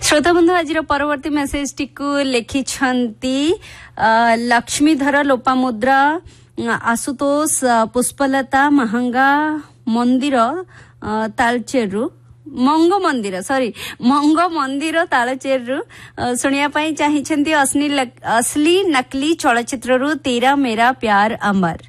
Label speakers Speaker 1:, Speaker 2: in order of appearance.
Speaker 1: श्रोता बंधु आज परवर्ती मेसेज टी लिखि लक्ष्मीधर लोपामुद्रा आशुतोष पुष्पलता महंगा मंदिर तालचेरु मंगो मंदिर तालचेरु शुणिया चाहिए असली नकली चलचित्रु तेरा मेरा प्यार अमर।